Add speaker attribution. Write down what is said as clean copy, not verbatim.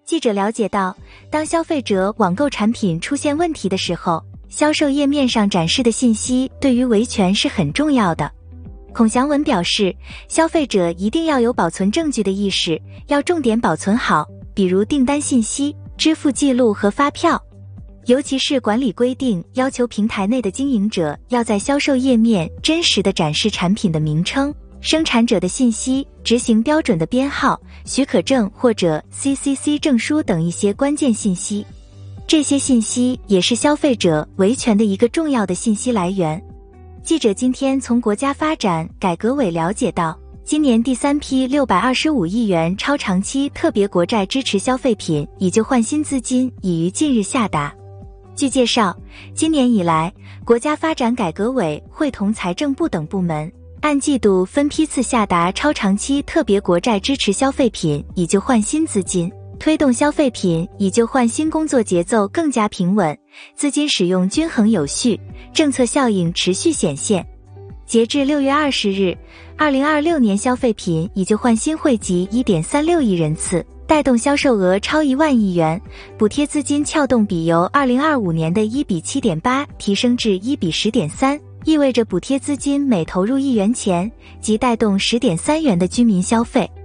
Speaker 1: 记者了解到，当消费者网购产品出现问题的时候，销售页面上展示的信息对于维权是很重要的。孔祥文表示，消费者一定要有保存证据的意识，要重点保存好，比如订单信息、支付记录和发票。尤其是管理规定要求平台内的经营者要在销售页面真实地展示产品的名称、生产者的信息、执行标准的编号、许可证或者 CCC 证书等一些关键信息。这些信息也是消费者维权的一个重要的信息来源。记者今天从国家发展改革委了解到，今年第3批625亿元超长期特别国债支持消费品以旧换新资金已于近日下达。据介绍，今年以来，国家发展改革委会同财政部等部门，按季度分批次下达超长期特别国债支持消费品以旧换新资金，推动消费品以旧换新工作节奏更加平稳，资金使用均衡有序，政策效应持续显现。截至6月20日，2026年消费品以旧换新惠及 1.36 亿人次，带动销售额超1万亿元，补贴资金撬动比由2025年的1比 7.8 提升至1比 10.3， 意味着补贴资金每投入1元钱即带动 10.3元的居民消费。